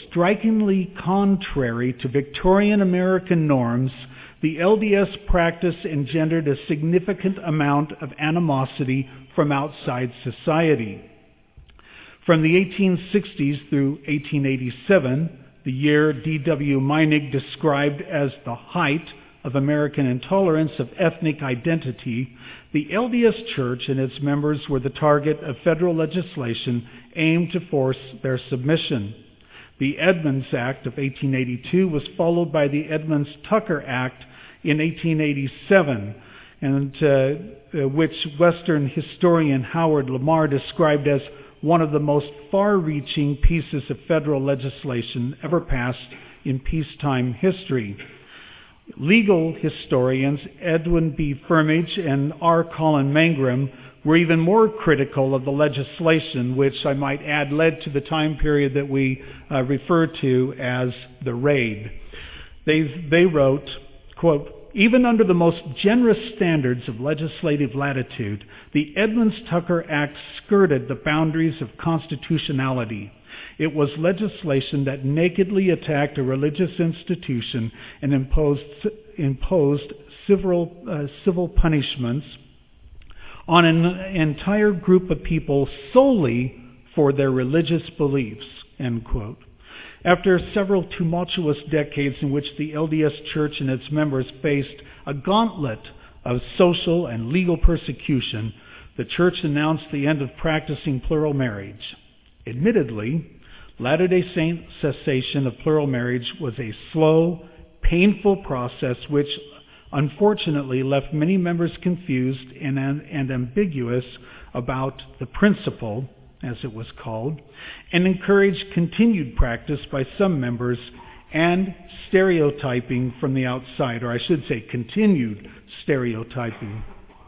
strikingly contrary to Victorian American norms, the LDS practice engendered a significant amount of animosity from outside society. From the 1860s through 1887, the year D.W. Meinig described as the height of American intolerance of ethnic identity, the LDS Church and its members were the target of federal legislation aimed to force their submission. The Edmunds Act of 1882 was followed by the Edmunds-Tucker Act in 1887, and which Western historian Howard Lamar described as one of the most far-reaching pieces of federal legislation ever passed in peacetime history. Legal historians Edwin B. Firmage and R. Colin Mangrum were even more critical of the legislation, which I might add led to the time period that we refer to as the Raid. They wrote, quote, "Even under the most generous standards of legislative latitude, the Edmunds-Tucker Act skirted the boundaries of constitutionality. It was legislation that nakedly attacked a religious institution and imposed civil punishments on an entire group of people solely for their religious beliefs," end quote. After several tumultuous decades in which the LDS Church and its members faced a gauntlet of social and legal persecution, the Church announced the end of practicing plural marriage. Admittedly, Latter-day Saint cessation of plural marriage was a slow, painful process which unfortunately left many members confused and ambiguous about the principle, as it was called, and encouraged continued practice by some members and stereotyping from the outside, or I should say continued stereotyping.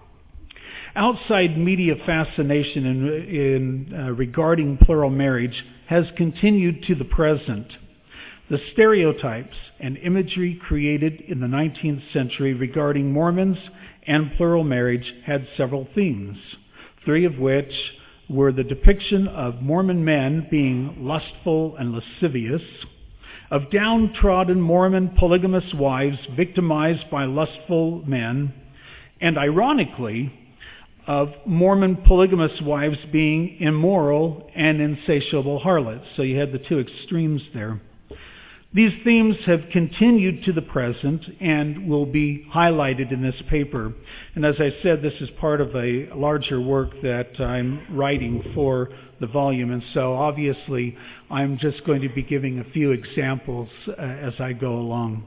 Outside media fascination regarding plural marriage has continued to the present. The stereotypes and imagery created in the 19th century regarding Mormons and plural marriage had several themes, three of which were the depiction of Mormon men being lustful and lascivious, of downtrodden Mormon polygamous wives victimized by lustful men, and ironically, of Mormon polygamous wives being immoral and insatiable harlots. So you had the two extremes there. These themes have continued to the present and will be highlighted in this paper. And as I said, this is part of a larger work that I'm writing for the volume. And so obviously, I'm just going to be giving a few examples as I go along.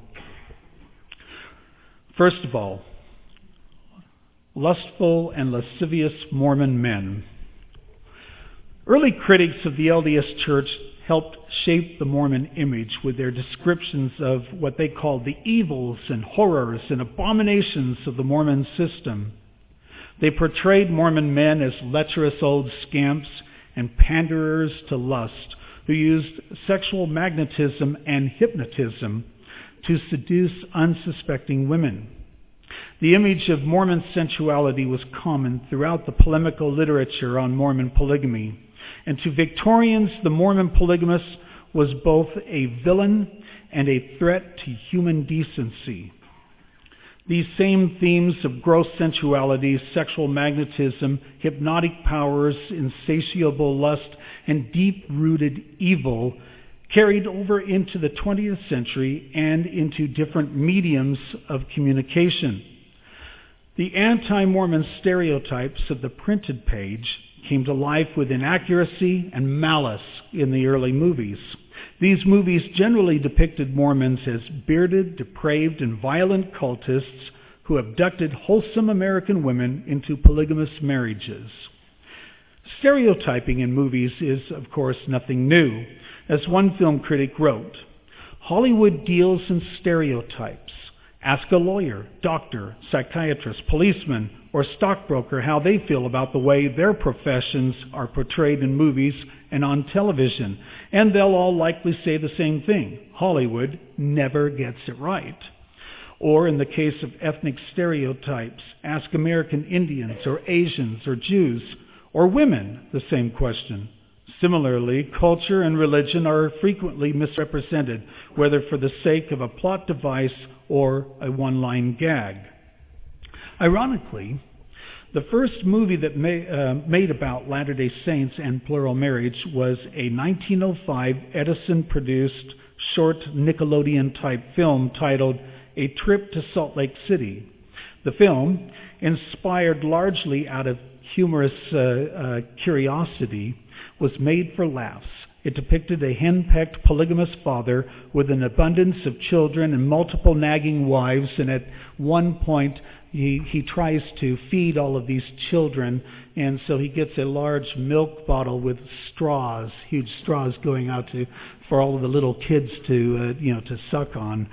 First of all, lustful and lascivious Mormon men. Early critics of the LDS Church helped shape the Mormon image with their descriptions of what they called the evils and horrors and abominations of the Mormon system. They portrayed Mormon men as lecherous old scamps and panderers to lust who used sexual magnetism and hypnotism to seduce unsuspecting women. The image of Mormon sensuality was common throughout the polemical literature on Mormon polygamy. And to Victorians, the Mormon polygamist was both a villain and a threat to human decency. These same themes of gross sensuality, sexual magnetism, hypnotic powers, insatiable lust, and deep-rooted evil carried over into the 20th century and into different mediums of communication. The anti-Mormon stereotypes of the printed page came to life with inaccuracy and malice in the early movies. These movies generally depicted Mormons as bearded, depraved, and violent cultists who abducted wholesome American women into polygamous marriages. Stereotyping in movies is, of course, nothing new. As one film critic wrote, "Hollywood deals in stereotypes. Ask a lawyer, doctor, psychiatrist, policeman, or stockbroker how they feel about the way their professions are portrayed in movies and on television, and they'll all likely say the same thing. Hollywood never gets it right." Or in the case of ethnic stereotypes, ask American Indians or Asians or Jews or women the same question. Similarly, culture and religion are frequently misrepresented, whether for the sake of a plot device or a one-line gag. Ironically, the first movie that made about Latter-day Saints and plural marriage was a 1905 Edison-produced short Nickelodeon-type film titled A Trip to Salt Lake City. The film, inspired largely out of humorous curiosity, was made for laughs. It depicted a henpecked polygamous father with an abundance of children and multiple nagging wives, and at one point he tries to feed all of these children, and so he gets a large milk bottle with straws, huge straws going out for all of the little kids to suck on.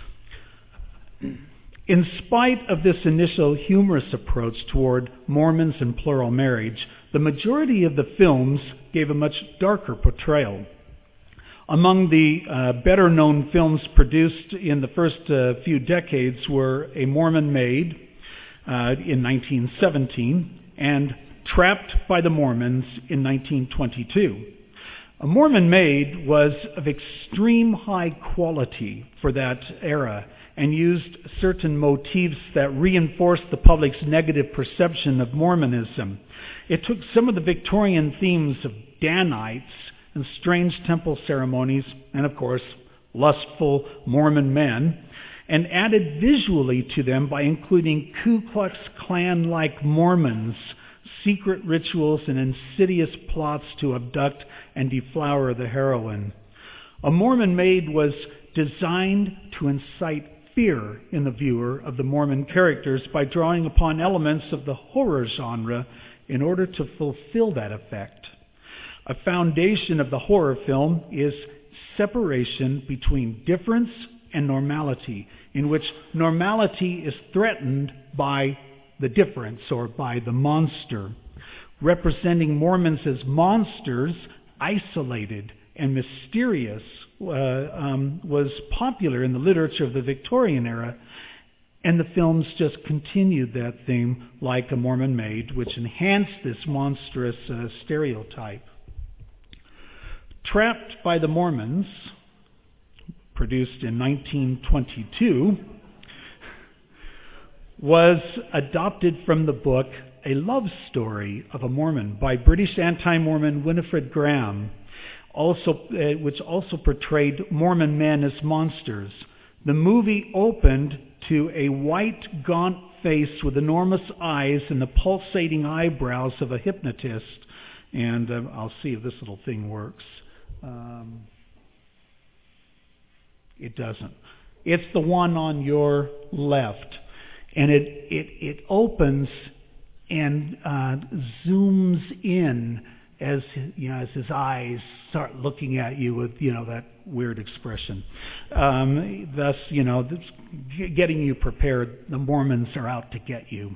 In spite of this initial humorous approach toward Mormons and plural marriage, the majority of the films gave a much darker portrayal. Among the better-known films produced in the first few decades were A Mormon Maid in 1917 and Trapped by the Mormons in 1922. A Mormon Maid was of extreme high quality for that era and used certain motifs that reinforced the public's negative perception of Mormonism. It took some of the Victorian themes of Danites and strange temple ceremonies, and of course, lustful Mormon men, and added visually to them by including Ku Klux Klan-like Mormons, secret rituals, and insidious plots to abduct and deflower the heroine. A Mormon Maid was designed to incite fear in the viewer of the Mormon characters by drawing upon elements of the horror genre in order to fulfill that effect. A foundation of the horror film is separation between difference and normality, in which normality is threatened by the difference or by the monster. Representing Mormons as monsters, isolated and mysterious, was popular in the literature of the Victorian era, and the films just continued that theme, like A Mormon Maid, which enhanced this monstrous stereotype. Trapped by the Mormons, produced in 1922, was adopted from the book A Love Story of a Mormon by British anti-Mormon Winifred Graham, which also portrayed Mormon men as monsters. The movie opened to a white, gaunt face with enormous eyes and the pulsating eyebrows of a hypnotist. And I'll see if this little thing works. It doesn't. It's the one on your left. And it opens and zooms in as his eyes start looking at you with that weird expression. Thus, getting you prepared. The Mormons are out to get you.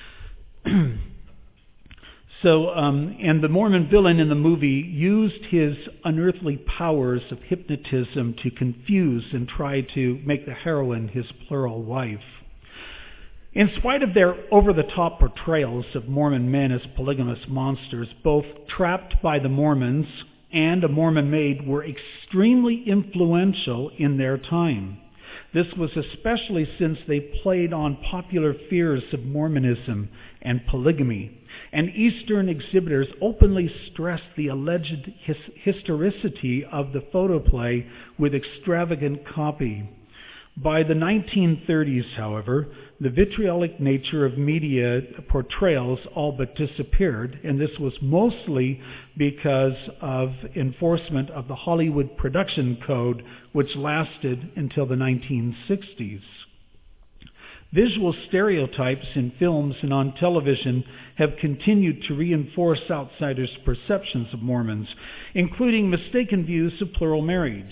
So, and the Mormon villain in the movie used his unearthly powers of hypnotism to confuse and try to make the heroine his plural wife. In spite of their over-the-top portrayals of Mormon men as polygamous monsters, both Trapped by the Mormons and A Mormon Maid were extremely influential in their time. This was especially since they played on popular fears of Mormonism and polygamy, and Eastern exhibitors openly stressed the alleged historicity of the photoplay with extravagant copy. By the 1930s, however, the vitriolic nature of media portrayals all but disappeared, and this was mostly because of enforcement of the Hollywood Production Code, which lasted until the 1960s. Visual stereotypes in films and on television have continued to reinforce outsiders' perceptions of Mormons, including mistaken views of plural marriage.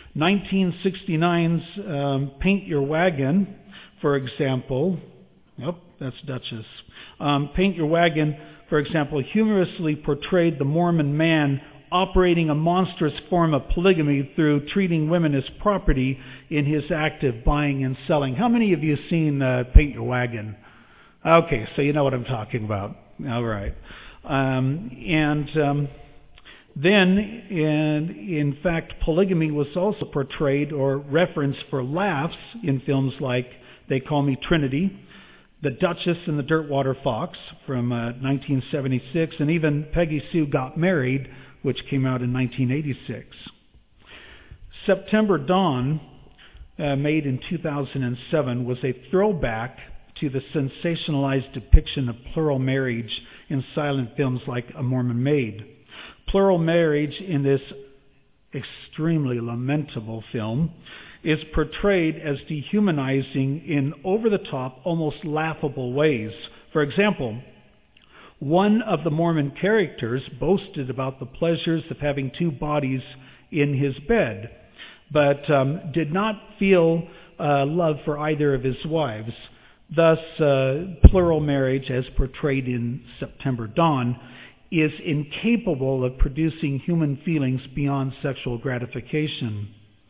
1969's Paint Your Wagon, for example, that's Duchess. Paint Your Wagon, for example, humorously portrayed the Mormon man operating a monstrous form of polygamy through treating women as property in his act of buying and selling. How many of you have seen Paint Your Wagon? Okay, so you know what I'm talking about. All right. Then, in fact, polygamy was also portrayed or referenced for laughs in films like They Call Me Trinity, The Duchess and the Dirtwater Fox from 1976, and even Peggy Sue Got Married, which came out in 1986. September Dawn, made in 2007, was a throwback to the sensationalized depiction of plural marriage in silent films like A Mormon Maid. Plural marriage in this extremely lamentable film is portrayed as dehumanizing in over-the-top, almost laughable ways. For example, one of the Mormon characters boasted about the pleasures of having two bodies in his bed, but did not feel love for either of his wives. Thus, plural marriage, as portrayed in September Dawn, is incapable of producing human feelings beyond sexual gratification.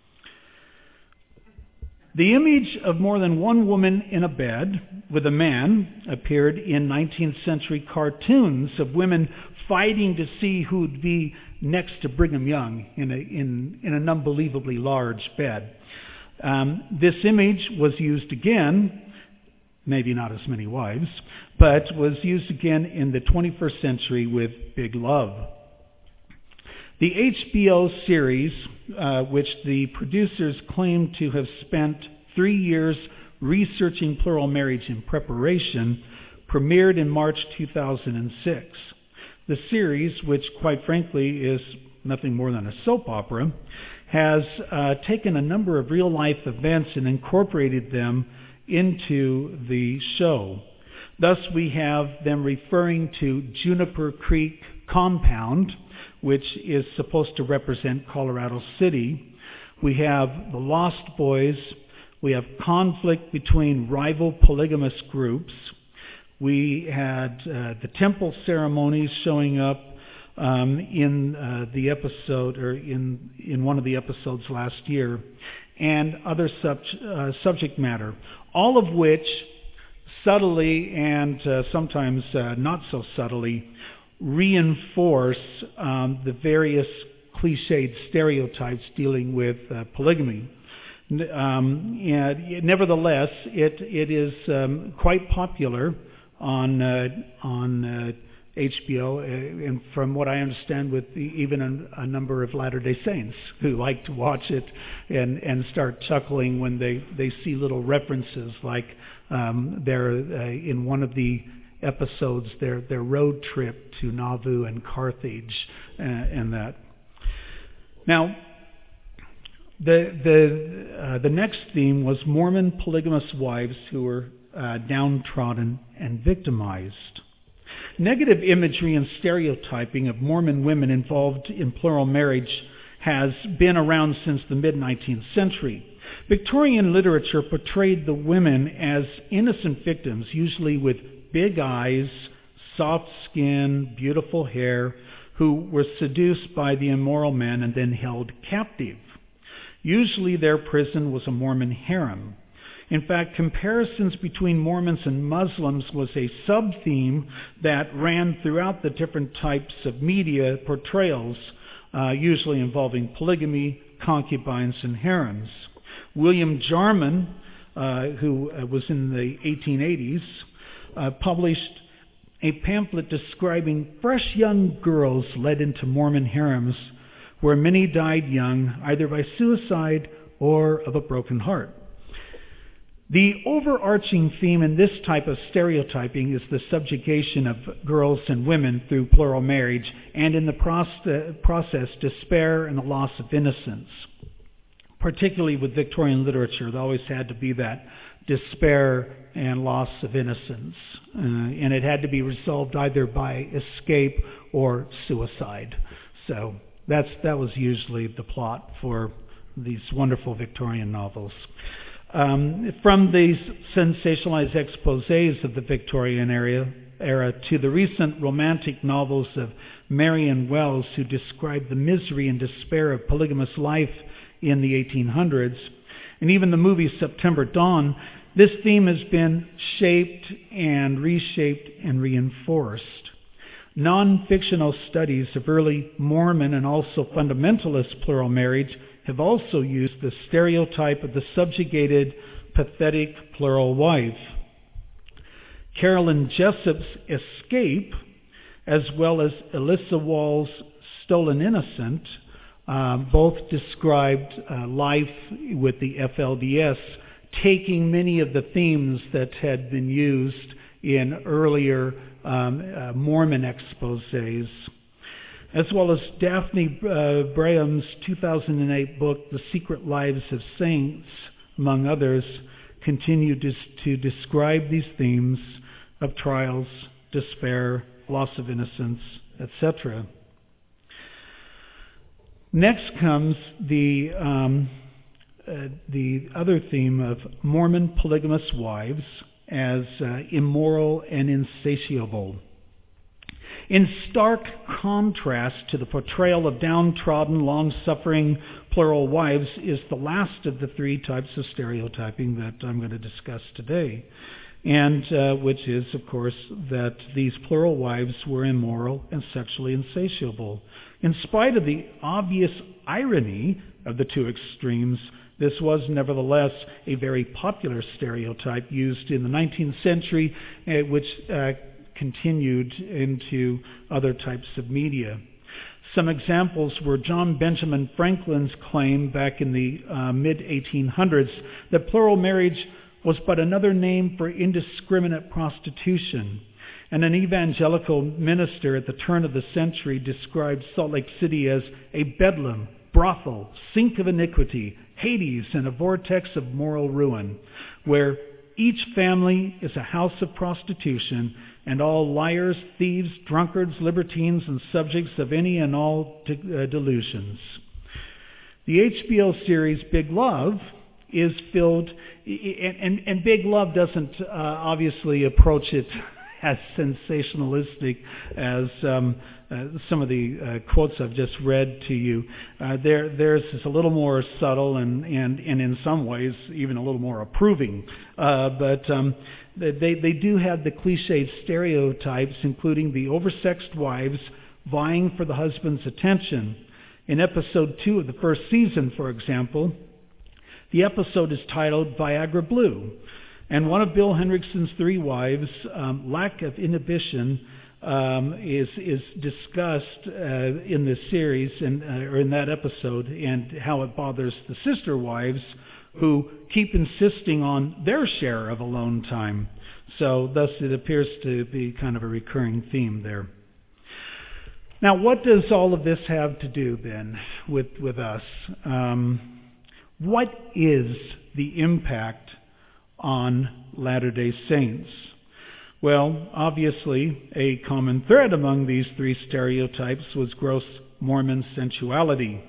The image of more than one woman in a bed with a man appeared in 19th century cartoons of women fighting to see who would be next to Brigham Young in an unbelievably large bed. This image was used again, maybe not as many wives, but was used again in the 21st century with Big Love. The HBO series, which the producers claim to have spent 3 years researching plural marriage in preparation, premiered in March 2006. The series, which quite frankly is nothing more than a soap opera, has taken a number of real-life events and incorporated them into the show. Thus, we have them referring to Juniper Creek Compound, which is supposed to represent Colorado City. We have the Lost Boys. We have conflict between rival polygamous groups. We had the temple ceremonies showing up in the episode, or in one of the episodes last year, and other subject matter, all of which subtly and sometimes not so subtly reinforce the various cliched stereotypes dealing with polygamy. Nevertheless, it is quite popular on HBO, and from what I understand, with even a number of Latter-day Saints who like to watch it and start chuckling when they see little references, like they're in one of the episodes, their road trip to Nauvoo and Carthage, and that. Now, the next theme was Mormon polygamous wives who were downtrodden and victimized. Negative imagery and stereotyping of Mormon women involved in plural marriage has been around since the mid-19th century. Victorian literature portrayed the women as innocent victims, usually with big eyes, soft skin, beautiful hair, who were seduced by the immoral men and then held captive. Usually their prison was a Mormon harem. In fact, comparisons between Mormons and Muslims was a sub-theme that ran throughout the different types of media portrayals, usually involving polygamy, concubines, and harems. William Jarman, who was in the 1880s, published a pamphlet describing fresh young girls led into Mormon harems, where many died young, either by suicide or of a broken heart. The overarching theme in this type of stereotyping is the subjugation of girls and women through plural marriage, and in the process, despair and the loss of innocence. Particularly with Victorian literature, there always had to be that despair and loss of innocence, and it had to be resolved either by escape or suicide. So that was usually the plot for these wonderful Victorian novels. From these sensationalized exposés of the Victorian era to the recent romantic novels of Marion Wells, who describe the misery and despair of polygamous life in the 1800s, and even the movie September Dawn, this theme has been shaped and reshaped and reinforced. Non-fictional studies of early Mormon and also fundamentalist plural marriage have also used the stereotype of the subjugated, pathetic plural wife. Carolyn Jessup's Escape, as well as Alyssa Wall's Stolen Innocent, both described life with the FLDS, taking many of the themes that had been used in earlier Mormon exposés, as well as Daphne Graham's 2008 book, The Secret Lives of Saints, among others, continue to describe these themes of trials, despair, loss of innocence, etc. Next comes the other theme of Mormon polygamous wives as immoral and insatiable. In stark contrast to the portrayal of downtrodden, long-suffering plural wives is the last of the three types of stereotyping that I'm going to discuss today, and which is, of course, that these plural wives were immoral and sexually insatiable. In spite of the obvious irony of the two extremes, this was nevertheless a very popular stereotype used in the 19th century, which continued into other types of media. Some examples were John Benjamin Franklin's claim back in the mid-1800s that plural marriage was but another name for indiscriminate prostitution. And an evangelical minister at the turn of the century described Salt Lake City as a bedlam, brothel, sink of iniquity, Hades, and a vortex of moral ruin, where each family is a house of prostitution, and all liars, thieves, drunkards, libertines, and subjects of any and all delusions. The HBO series Big Love is filled, and Big Love doesn't obviously approach it as sensationalistic as some of the quotes I've just read to you. Theirs is a little more subtle and in some ways even a little more approving. But they do have the cliched stereotypes, including the oversexed wives vying for the husband's attention. In episode 2 of the first season, for example, the episode is titled Viagra Blue. And one of Bill Hendrickson's three wives, lack of inhibition, is discussed in this series or in that episode, and how it bothers the sister wives who keep insisting on their share of alone time. So thus it appears to be kind of a recurring theme there. Now, what does all of this have to do then with us? What is the impact on Latter-day Saints? Well, obviously, a common thread among these three stereotypes was gross Mormon sensuality.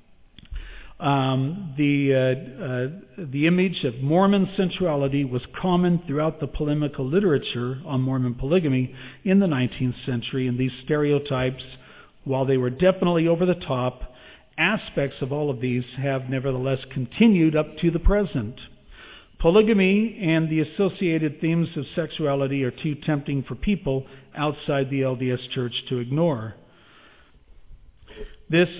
The image of Mormon sensuality was common throughout the polemical literature on Mormon polygamy in the 19th century, and these stereotypes, while they were definitely over the top, aspects of all of these have nevertheless continued up to the present. Polygamy and the associated themes of sexuality are too tempting for people outside the LDS Church to ignore. This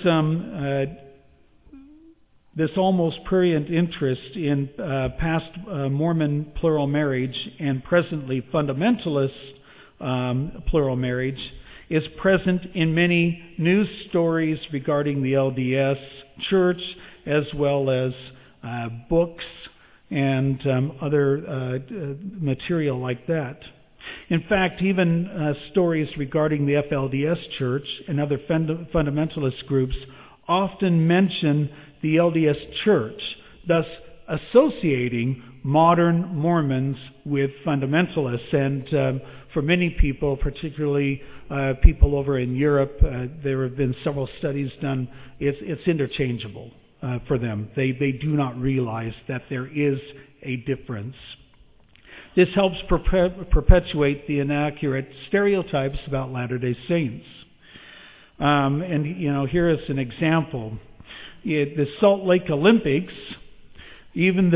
almost prurient interest in past Mormon plural marriage and presently fundamentalist plural marriage is present in many news stories regarding the LDS Church, as well as books and other material like that. In fact, even stories regarding the FLDS Church and other fundamentalist groups often mention the LDS Church, thus associating modern Mormons with fundamentalists. And for many people, particularly people over in Europe, there have been several studies done. It's interchangeable for them. They do not realize that there is a difference. This helps perpetuate the inaccurate stereotypes about Latter-day Saints. And here is an example. The Salt Lake Olympics, even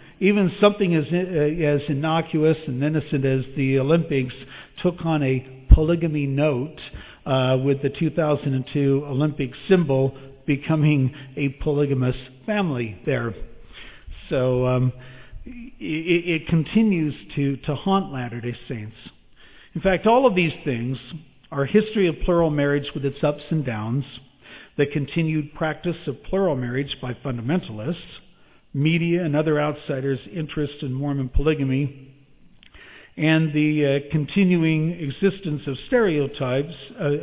something as innocuous and innocent as the Olympics, took on a polygamy note with the 2002 Olympic symbol becoming a polygamous family there. So it continues to haunt Latter-day Saints. In fact, all of these things, our history of plural marriage with its ups and downs, the continued practice of plural marriage by fundamentalists, media and other outsiders' interest in Mormon polygamy, and the continuing existence of stereotypes,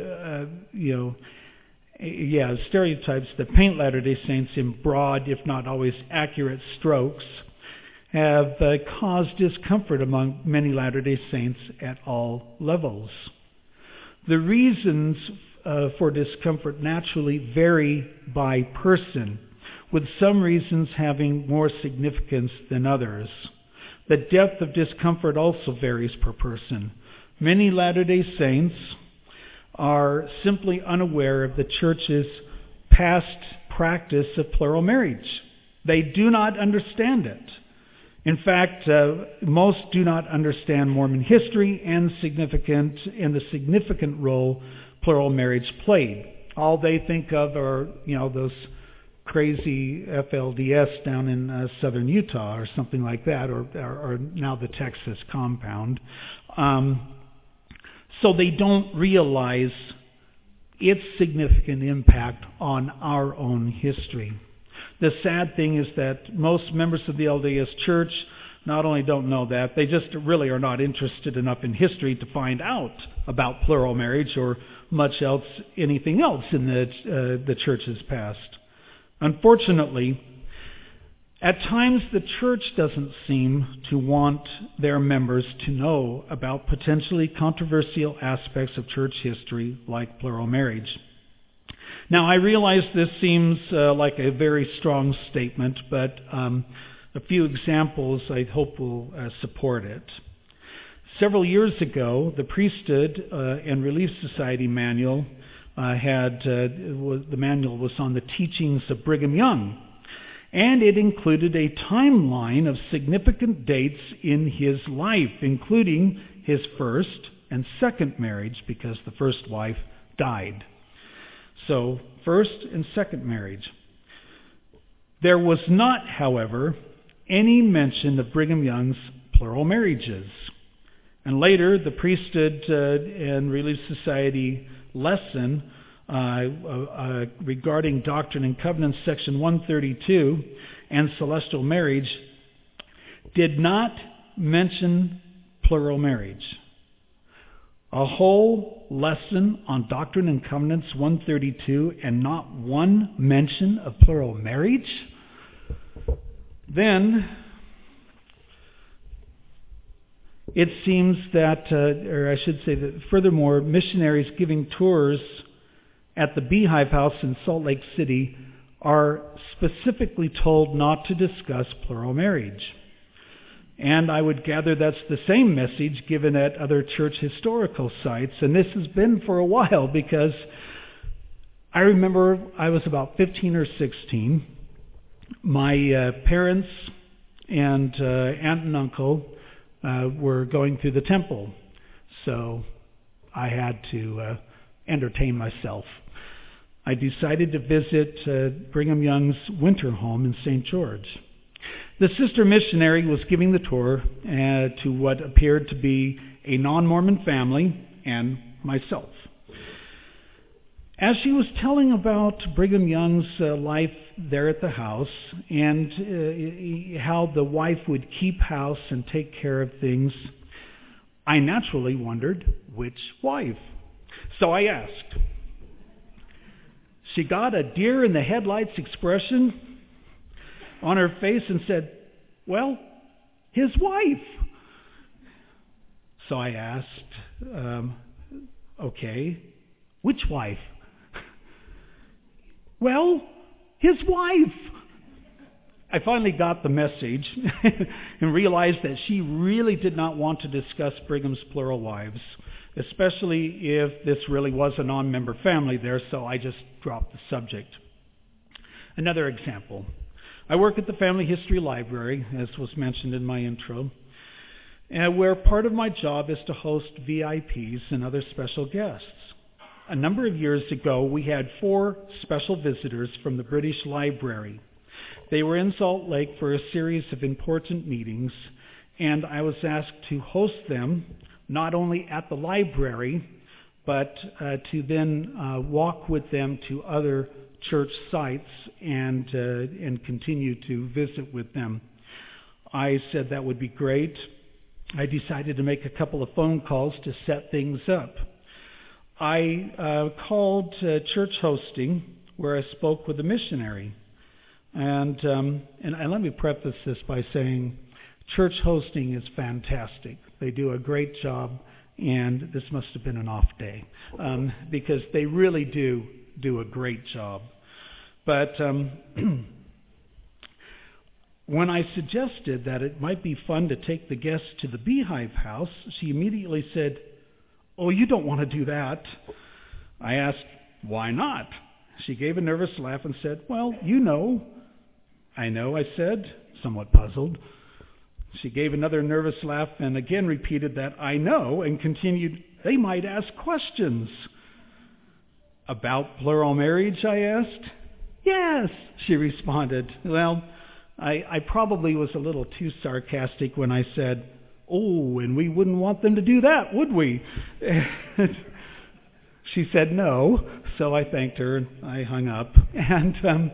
stereotypes that paint Latter-day Saints in broad, if not always accurate strokes, have caused discomfort among many Latter-day Saints at all levels. The reasons for discomfort naturally vary by person, with some reasons having more significance than others. The depth of discomfort also varies per person. Many Latter-day Saints are simply unaware of the Church's past practice of plural marriage. They do not understand it. In fact, most do not understand Mormon history and the significant role plural marriage played. All they think of are, those crazy FLDS down in southern Utah or something like that, or now the Texas compound. So they don't realize its significant impact on our own history. The sad thing is that most members of the LDS Church not only don't know that, they just really are not interested enough in history to find out about plural marriage or much else, anything else in the Church's past. Unfortunately, at times the Church doesn't seem to want their members to know about potentially controversial aspects of Church history like plural marriage. Now, I realize this seems like a very strong statement, but a few examples I hope will support it. Several years ago, the Priesthood and Relief Society manual the manual was on the teachings of Brigham Young, and it included a timeline of significant dates in his life, including his first and second marriage, because the first wife died. So, first and second marriage. There was not, however, any mention of Brigham Young's plural marriages. And later, the Priesthood and Relief Society lesson regarding Doctrine and Covenants, section 132, and celestial marriage did not mention plural marriage. A whole lesson on Doctrine and Covenants 132 and not one mention of plural marriage? Then it seems that, or I should say that furthermore, missionaries giving tours at the Beehive House in Salt Lake City are specifically told not to discuss plural marriage. And I would gather that's the same message given at other church historical sites. And this has been for a while, because I remember I was about 15 or 16. My parents and aunt and uncle were going through the temple. So I had to entertain myself. I decided to visit Brigham Young's winter home in St. George. The sister missionary was giving the tour to what appeared to be a non-Mormon family and myself. As she was telling about Brigham Young's life there at the house and how the wife would keep house and take care of things, I naturally wondered, which wife? So I asked. She got a deer in the headlights expression on her face and said, "Well, his wife." So I asked, "Okay, which wife?" "Well, his wife." I finally got the message and realized that she really did not want to discuss Brigham's plural wives, especially if this really was a non-member family there, so I just dropped the subject. Another example. I work at the Family History Library, as was mentioned in my intro. where part of my job is to host VIPs and other special guests. A number of years ago, we had 4 special visitors from the British Library. They were in Salt Lake for a series of important meetings, and I was asked to host them not only at the library, but to then walk with them to other church sites and continue to visit with them. I said that would be great. I decided to make a couple of phone calls to set things up. I called church hosting, where I spoke with a missionary. And let me preface this by saying church hosting is fantastic. They do a great job, and this must have been an off day because they really do a great job. But when I suggested that it might be fun to take the guests to the Beehive House, she immediately said, "Oh, you don't want to do that." I asked, "Why not?" She gave a nervous laugh and said, "Well, you know." "I know," I said, somewhat puzzled. She gave another nervous laugh and again repeated that "I know" and continued, "They might ask questions." "About plural marriage?" I asked. "Yes," she responded. Well, I probably was a little too sarcastic when I said, "Oh, and we wouldn't want them to do that, would we?" She said no, so I thanked her and I hung up. And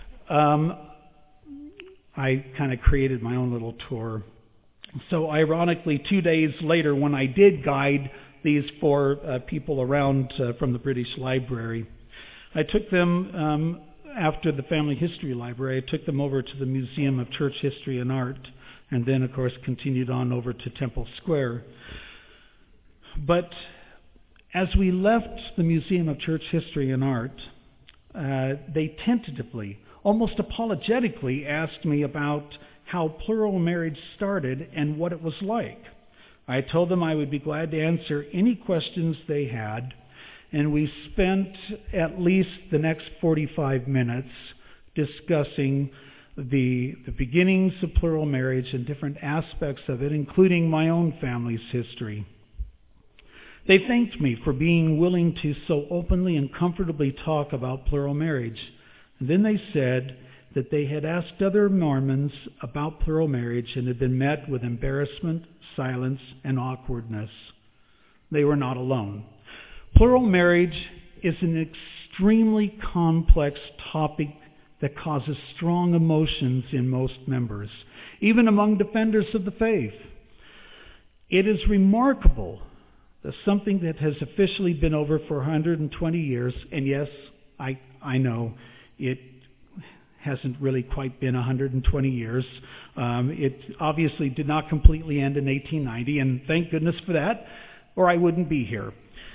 I kind of created my own little tour. So ironically, 2 days later, when I did guide these 4 people around from the British Library, I took them, after the Family History Library, I took them over to the Museum of Church History and Art, and then, of course, continued on over to Temple Square. But as we left the Museum of Church History and Art, they tentatively, almost apologetically, asked me about how plural marriage started and what it was like. I told them I would be glad to answer any questions they had, and we spent at least the next 45 minutes discussing the beginnings of plural marriage and different aspects of it, including my own family's history. They thanked me for being willing to so openly and comfortably talk about plural marriage. And then they said that they had asked other Mormons about plural marriage and had been met with embarrassment, silence, and awkwardness. They were not alone. Plural marriage is an extremely complex topic that causes strong emotions in most members, even among defenders of the faith. It is remarkable that something that has officially been over for 120 years, and yes, I know it hasn't really quite been 120 years. It obviously did not completely end in 1890, and thank goodness for that, or I wouldn't be here.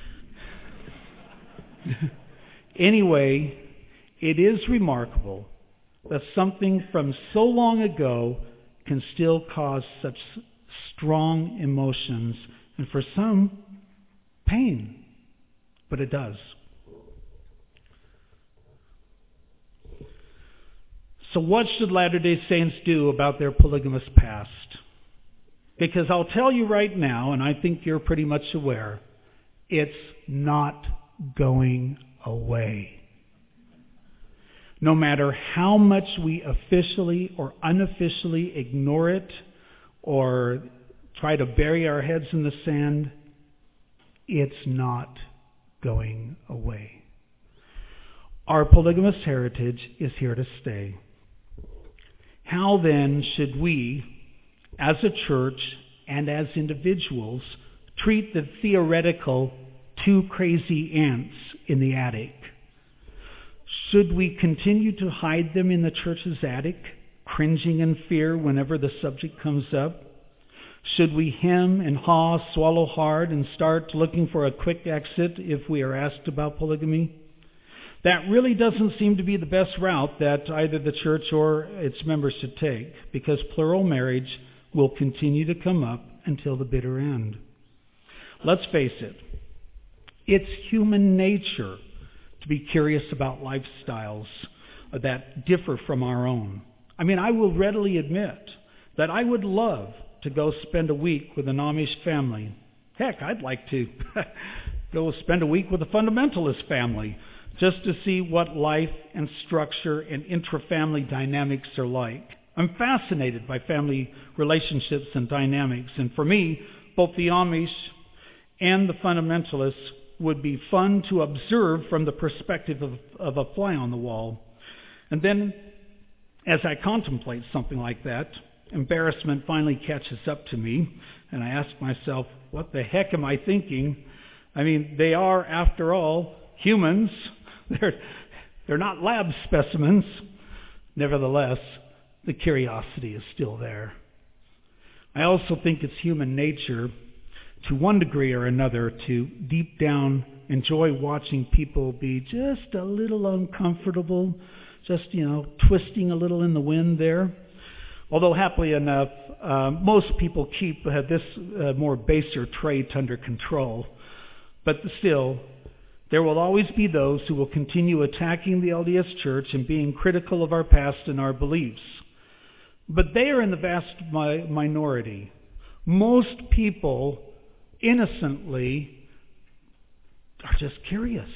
Anyway, it is remarkable that something from so long ago can still cause such strong emotions, and for some, pain. But it does. So what should Latter-day Saints do about their polygamous past? Because I'll tell you right now, and I think you're pretty much aware, it's not going away. No matter how much we officially or unofficially ignore it or try to bury our heads in the sand, it's not going away. Our polygamous heritage is here to stay. How then should we, as a church and as individuals, treat the theoretical 2 crazy ants in the attic? Should we continue to hide them in the church's attic, cringing in fear whenever the subject comes up? Should we hem and haw, swallow hard, and start looking for a quick exit if we are asked about polygamy? That really doesn't seem to be the best route that either the church or its members should take, because plural marriage will continue to come up until the bitter end. Let's face it, it's human nature to be curious about lifestyles that differ from our own. I mean, I will readily admit that I would love to go spend a week with an Amish family. Heck, I'd like to go spend a week with a fundamentalist family just to see what life and structure and intra-family dynamics are like. I'm fascinated by family relationships and dynamics, and for me, both the Amish and the fundamentalists would be fun to observe from the perspective of a fly on the wall. And then, as I contemplate something like that, embarrassment finally catches up to me, and I ask myself, what the heck am I thinking? I mean, they are, after all, humans. They're not lab specimens. Nevertheless, the curiosity is still there. I also think it's human nature, to one degree or another, to deep down enjoy watching people be just a little uncomfortable, just, twisting a little in the wind there. Although happily enough, most people keep this more baser trait under control. But still, there will always be those who will continue attacking the LDS Church and being critical of our past and our beliefs. But they are in the vast minority. Most people innocently are just curious.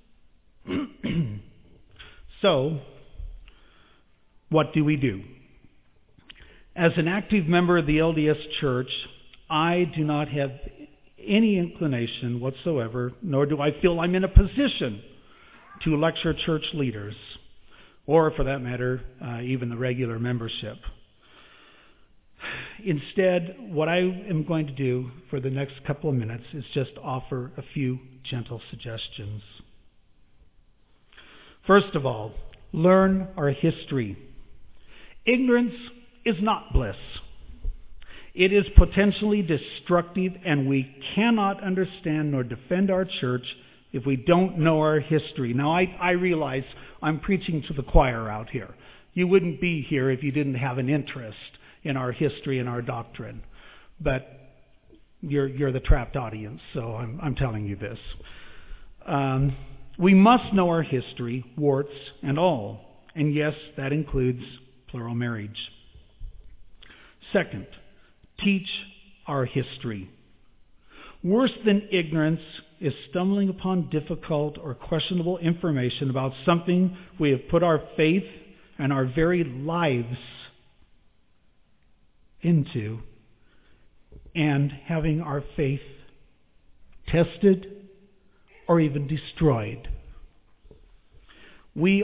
So, what do we do? As an active member of the LDS Church, I do not have any inclination whatsoever, nor do I feel I'm in a position to lecture church leaders, or for that matter, even the regular membership. Instead, what I am going to do for the next couple of minutes is just offer a few gentle suggestions. First of all, learn our history. Ignorance is not bliss. It is potentially destructive, and we cannot understand nor defend our church if we don't know our history. Now, I realize I'm preaching to the choir out here. You wouldn't be here if you didn't have an interest in our history and our doctrine. But you're the trapped audience, so I'm telling you this. We must know our history, warts and all. And yes, that includes plural marriage. Second, teach our history. Worse than ignorance is stumbling upon difficult or questionable information about something we have put our faith and our very lives into, and having our faith tested or even destroyed. We